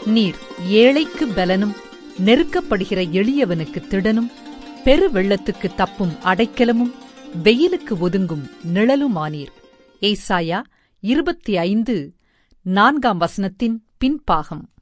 நீர் ஏழைக்கு பலனும், நெருக்கப்படுகிற எளியவனுக்கு திடனும், பெரு வெள்ளத்துக்கு தப்பும் அடைக்கலமும், வெயிலுக்கு ஒதுங்கும் நிழலுமானீர். ஏசாயா 25:4 பின்பாகம்.